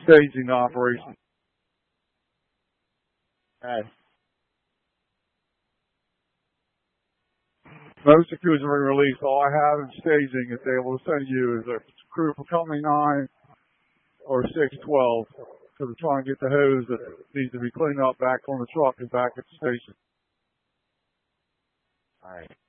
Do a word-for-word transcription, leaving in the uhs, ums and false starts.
staging operation. Alright. Most of the crews are being released. All I have in staging is they will send you is a crew for Company nine or six twelve. So they're trying to get the hose that needs to be cleaned up back on the truck and back at the station. Alright.